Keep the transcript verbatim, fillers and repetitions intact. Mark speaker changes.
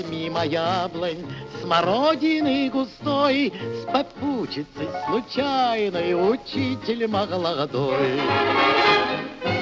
Speaker 1: Мимо яблонь смородины густой, с попутчицей случайной учитель молодой.